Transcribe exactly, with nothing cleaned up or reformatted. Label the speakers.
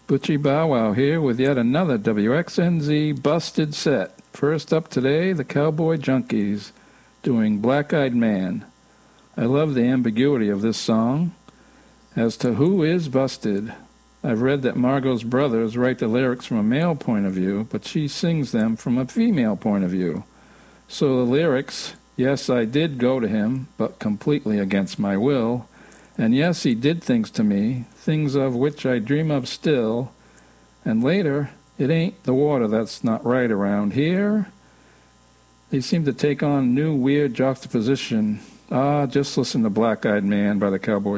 Speaker 1: Butchie Bow Wow here with yet another W X N Z Busted set. First up today, the Cowboy Junkies doing Black Eyed Man. I love the ambiguity of this song. As to who is busted, I've read that Margot's brothers write the lyrics from a male point of view, but she sings them from a female point of view. So the lyrics, yes, I did go to him, but completely against my will, and yes, he did things to me, things of which I dream of still, and later, it ain't the water that's not right around here. They seem to take on new weird juxtaposition. Ah, just listen to Black Eyed Man by the Cowboy